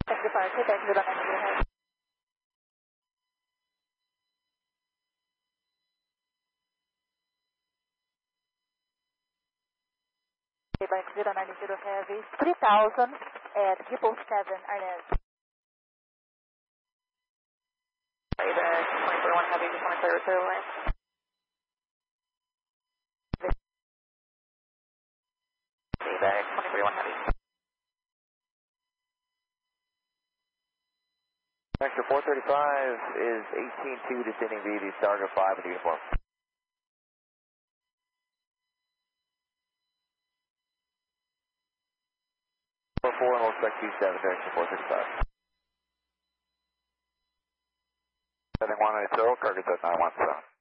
Departure, back 09 Heavy. Back 090 Heavy, 3000 at 777 Arnez. Back 241 Heavy, just want to clear return line. Back 241 Heavy. Vector 435 is 18-2 descending VD, Stargo 5 with the uniform. 4-4 and we'll expect 27 direction 435. 7180, cargo set 917.